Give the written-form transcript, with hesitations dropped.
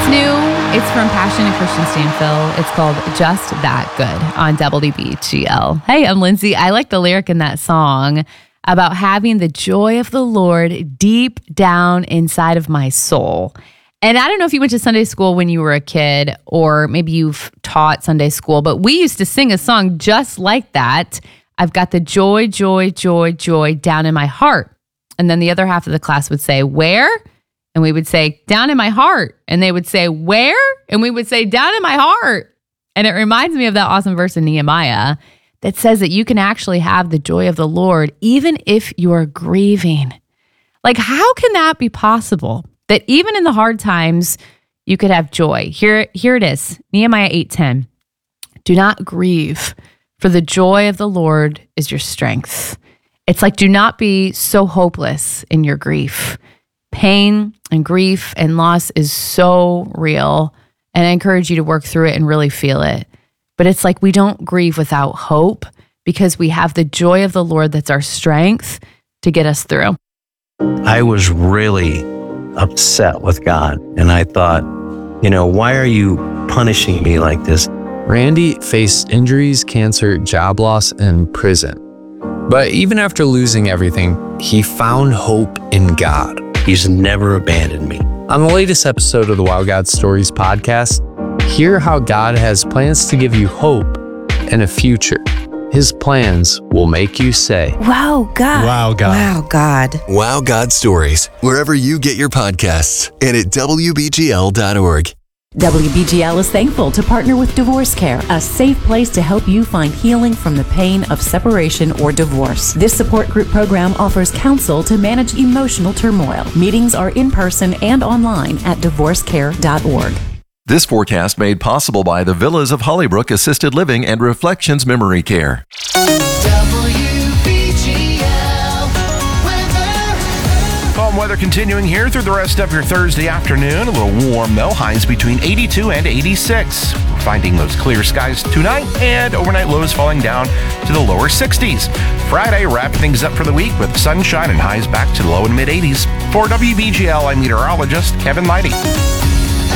new. It's from Passion and Christian Stanfill. It's called Just That Good on WBGL. Hey, I'm Lindsay. I like the lyric in that song about having the joy of the Lord deep down inside of my soul. And I don't know if you went to Sunday school when you were a kid, or maybe you've taught Sunday school, but we used to sing a song just like that. I've got the joy, joy, joy, joy down in my heart. And then the other half of the class would say, where? And we would say, down in my heart. And they would say, where? And we would say, down in my heart. And it reminds me of that awesome verse in Nehemiah that says that you can actually have the joy of the Lord even if you're grieving. Like, how can that be possible? That even in the hard times, you could have joy. Here it is, Nehemiah 8:10. Do not grieve, for the joy of the Lord is your strength. It's like, do not be so hopeless in your grief. Pain and grief and loss is so real, and I encourage you to work through it and really feel it. But it's like we don't grieve without hope because we have the joy of the Lord that's our strength to get us through. I was really upset with God, and I thought, why are you punishing me like this? Randy faced injuries, cancer, job loss, and prison. But even after losing everything, he found hope in God. He's never abandoned me. On the latest episode of the Wow God Stories podcast, hear how God has plans to give you hope and a future. His plans will make you say, Wow, God. Wow, God. Wow, God. Wow God Stories, wherever you get your podcasts and at WBGL.org. WBGL is thankful to partner with Divorce Care, a safe place to help you find healing from the pain of separation or divorce. This support group program offers counsel to manage emotional turmoil. Meetings are in person and online at divorcecare.org. This forecast made possible by the Villas of Hollybrook Assisted Living and Reflections Memory Care. Calm weather continuing here through the rest of your Thursday afternoon. A little warm though, highs between 82 and 86. We're finding those clear skies tonight and overnight lows falling down to the lower 60s. Friday, wrapping things up for the week with sunshine and highs back to the low and mid 80s. For WBGL, I'm meteorologist Kevin Leidy.